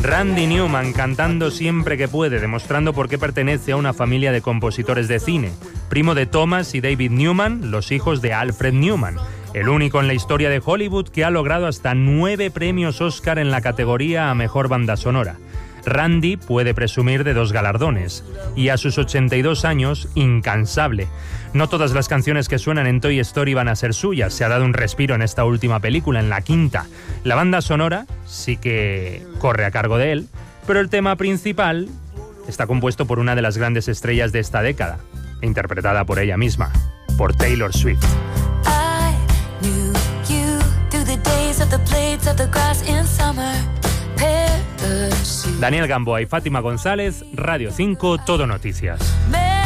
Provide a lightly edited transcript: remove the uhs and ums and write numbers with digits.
Randy Newman cantando siempre que puede, demostrando por qué pertenece a una familia de compositores de cine. Primo de Thomas y David Newman, los hijos de Alfred Newman. El único en la historia de Hollywood que ha logrado hasta 9 premios Oscar en la categoría a Mejor Banda Sonora. Randy puede presumir de 2 galardones y a sus 82 años, incansable. No todas las canciones que suenan en Toy Story van a ser suyas, se ha dado un respiro en esta última película, en la quinta. La banda sonora sí que corre a cargo de él, pero el tema principal está compuesto por una de las grandes estrellas de esta década, interpretada por ella misma, por Taylor Swift. Daniel Gamboa y Fátima González, Radio 5, Todo Noticias.